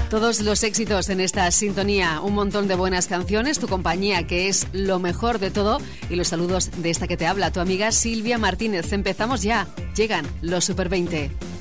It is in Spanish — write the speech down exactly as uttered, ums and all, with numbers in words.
Todos los éxitos en esta sintonía, un montón de buenas canciones, tu compañía que es lo mejor de todo y los saludos de esta que te habla, tu amiga Silvia Martínez. Empezamos ya, llegan los Super veinte.